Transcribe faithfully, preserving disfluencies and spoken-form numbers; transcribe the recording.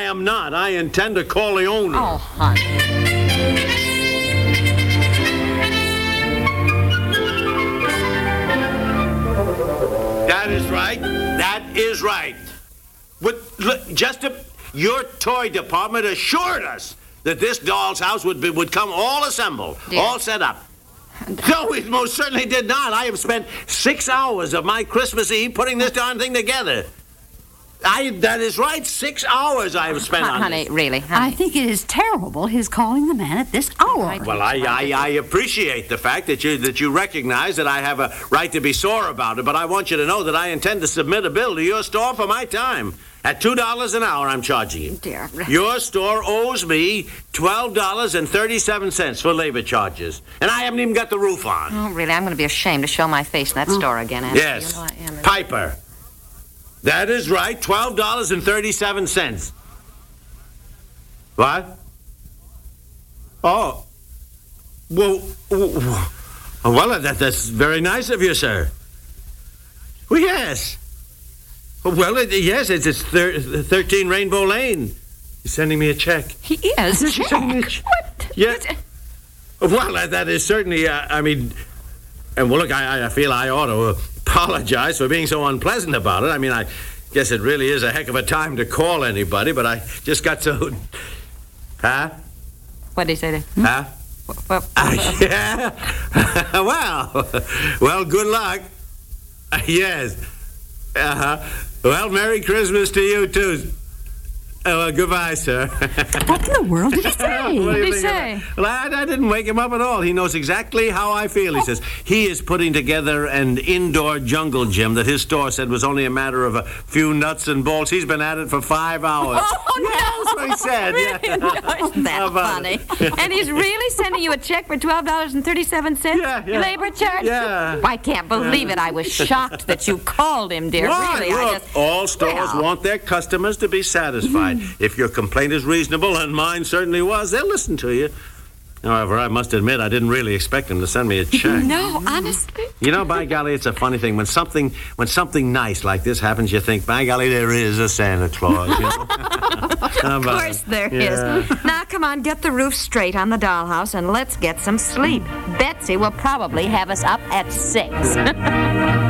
I am not. I intend to call the owner. Oh, honey. That is right. That is right. With, look, just a, your toy department assured us that this doll's house would be, would come all assembled, Dear. all set up. No, it most certainly did not. I have spent six hours of my Christmas Eve putting this darn thing together. I, that is right. Six hours I have spent Hon- on honey, this. really, honey. I think it is terrible his calling the man at this hour. Well, I, I, I appreciate the fact that you that you recognize that I have a right to be sore about it, but I want you to know that I intend to submit a bill to your store for my time. At two dollars an hour, I'm charging you. Dear. Your store owes me twelve dollars and thirty-seven cents for labor charges, and I haven't even got the roof on. Oh, really, I'm going to be ashamed to show my face in that store again, Andy. Yes, You know I am. Piper. That is right, twelve dollars and thirty-seven cents. What? Oh. Well, well, that, that's very nice of you, sir. Well, yes. Well, it, yes, it's, it's thir- thirteen Rainbow Lane. He's sending me a check. He is. He's sending me a check. What? Yeah. Well, that, that is certainly, uh, I mean, and well, look, I, I feel I ought to apologize for being so unpleasant about it. I mean, I guess it really is a heck of a time to call anybody, but I just got so... Huh? What did he say to? Huh? Well, Uh, yeah? well, well, good luck. Uh, yes. Uh-huh. Well, Merry Christmas to you, too. Oh, well, goodbye, sir. What in the world did he say? What do you What did he think of say? that? Well, I, I didn't wake him up at all. He knows exactly how I feel. He says he is putting together an indoor jungle gym that his store said was only a matter of a few nuts and bolts. He's been at it for five hours. Oh, no. Yeah, that's what he said. Really? Yeah. No, isn't that How about funny? it? And he's really sending you a check for twelve dollars and thirty-seven cents? Yeah, yeah. Labor charge? Yeah. I can't believe it. I was shocked that you called him, dear. Why? Really, I Look, just... all stores Well. want their customers to be satisfied. If your complaint is reasonable, and mine certainly was, they'll listen to you. However, I must admit, I didn't really expect them to send me a check. No, honestly. You know, by golly, it's a funny thing. When something when something nice like this happens, you think, by golly, there is a Santa Claus, you know? Of course there is. Yeah. Now, come on, get the roof straight on the dollhouse, and let's get some sleep. Betsy will probably have us up at six.